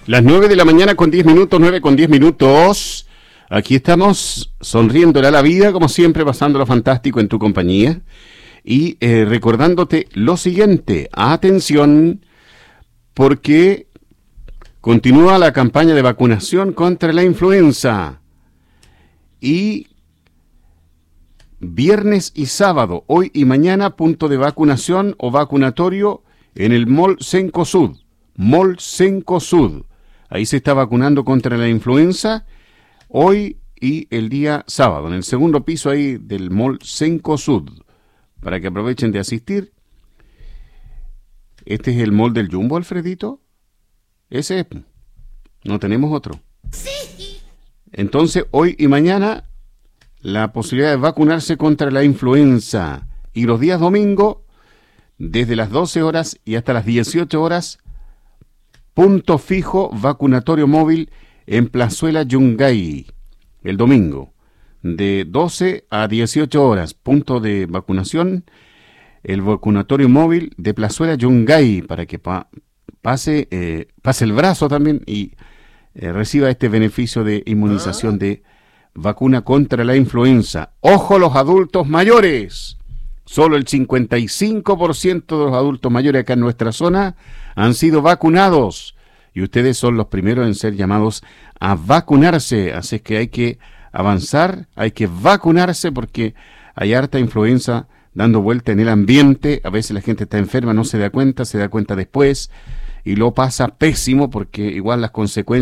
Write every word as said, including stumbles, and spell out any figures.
Las nueve de la mañana con diez minutos, nueve con diez minutos. Aquí estamos sonriéndole a la vida, como siempre, pasándolo fantástico en tu compañía. Y eh, recordándote lo siguiente, atención, porque continúa la campaña de vacunación contra la influenza. Y viernes y sábado, hoy y mañana, punto de vacunación o vacunatorio en el Mall Cencosud. Mall Cencosud. Ahí se está vacunando contra la influenza hoy y el día sábado, en el segundo piso ahí del Mall Cencosud, para que aprovechen de asistir. ¿Este es el mall del Jumbo, Alfredito? Ese es. No tenemos otro. Sí. Entonces, hoy y mañana, la posibilidad de vacunarse contra la influenza. Y los días domingo, desde las doce horas y hasta las dieciocho horas, punto fijo vacunatorio móvil en Plazuela Yungay, el domingo, de doce a dieciocho horas, punto de vacunación, el vacunatorio móvil de Plazuela Yungay, para que pa pase, eh, pase el brazo también y eh, reciba este beneficio de inmunización de vacuna contra la influenza. ¡Ojo los adultos mayores! Solo el cincuenta y cinco por ciento de los adultos mayores acá en nuestra zona han sido vacunados. Y ustedes son los primeros en ser llamados a vacunarse. Así es que hay que avanzar, hay que vacunarse porque hay harta influenza dando vuelta en el ambiente. A veces la gente está enferma, no se da cuenta, se da cuenta después y lo pasa pésimo porque igual las consecuencias